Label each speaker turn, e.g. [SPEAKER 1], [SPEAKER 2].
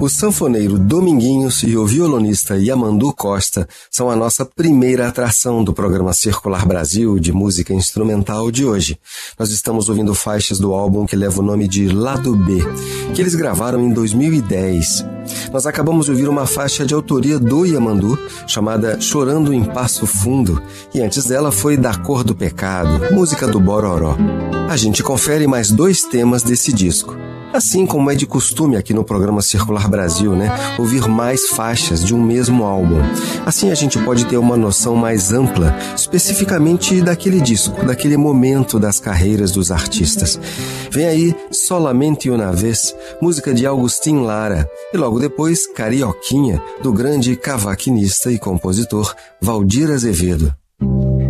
[SPEAKER 1] O sanfoneiro Dominguinhos e o violonista Yamandu Costa são a nossa primeira atração do programa Circular Brasil de música instrumental de hoje. Nós estamos ouvindo faixas do álbum que leva o nome de Lado B, que eles gravaram em 2010. Nós acabamos de ouvir uma faixa de autoria do Yamandu, chamada Chorando em Passo Fundo, e antes dela foi Da Cor do Pecado, música do Bororó. A gente confere mais 2 temas desse disco. Assim como é de costume aqui no programa Circular Brasil, ouvir mais faixas de um mesmo álbum. Assim a gente pode ter uma noção mais ampla, especificamente daquele disco, daquele momento das carreiras dos artistas. Vem aí Solamente Una Vez, música de Agustín Lara, e logo depois Carioquinha, do grande cavaquinista e compositor Valdir Azevedo.